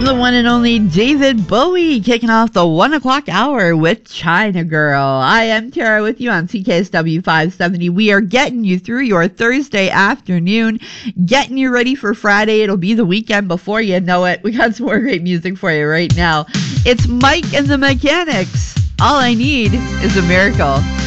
The one and only David Bowie kicking off the 1 o'clock hour with China Girl. I am Tara with you on CKSW 570. We are getting you through your Thursday afternoon, getting you ready for Friday. It'll be the weekend before you know it. We got some more great music for you right now. It's Mike and the Mechanics. All I Need is a Miracle.